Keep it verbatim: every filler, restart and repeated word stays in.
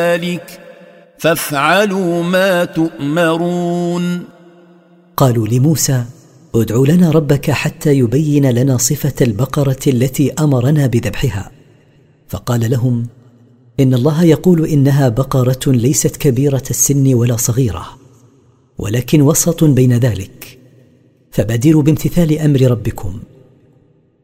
ذلك فافعلوا ما تؤمرون. قالوا لموسى: ادع لنا ربك حتى يبين لنا صفة البقرة التي أمرنا بذبحها. فقال لهم: إن الله يقول إنها بقرة ليست كبيرة السن ولا صغيرة، ولكن وسط بين ذلك، فبادروا بامتثال أمر ربكم.